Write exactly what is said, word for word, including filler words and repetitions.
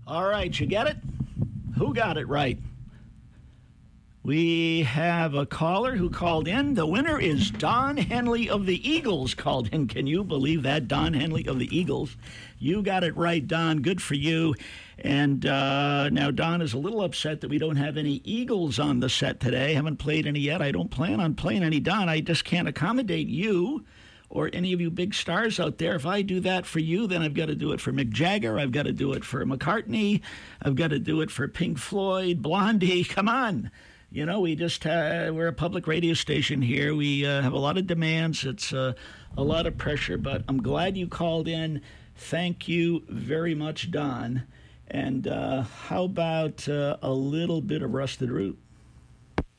All right, you get it? Who got it right? We have a caller who called in. The winner is Don Henley of the Eagles called in. Can you believe that? Don Henley of the Eagles. You got it right, Don. Good for you. And uh, now Don is a little upset that we don't have any Eagles on the set today. Haven't played any yet. I don't plan on playing any, Don. I just can't accommodate you or any of you big stars out there. If I do that for you, then I've got to do it for Mick Jagger. I've got to do it for McCartney. I've got to do it for Pink Floyd, Blondie. Come on. You know, we just, uh, we're a public radio station here. We uh, have a lot of demands. It's uh, a lot of pressure, but I'm glad you called in. Thank you very much, Don. And uh, how about uh, a little bit of Rusted Root?